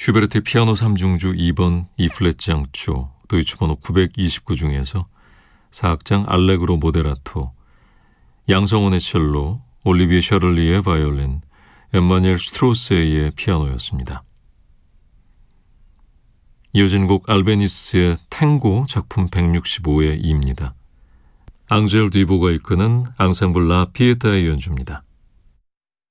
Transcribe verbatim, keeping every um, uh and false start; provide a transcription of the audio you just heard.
슈베르트의 피아노 삼중주 이 번 E플랫 장조 도이치 번호 구백이십구 중에서 사악장 알레그로 모데라토, 양성원의 첼로, 올리비에 셔를리의 바이올린, 엠마니엘 슈트로스의 피아노였습니다. 이어진 곡 알베니스의 탱고 작품 백육십오의 이입니다. 앙젤 디보가 이끄는 앙상블 라 피에타의 연주입니다.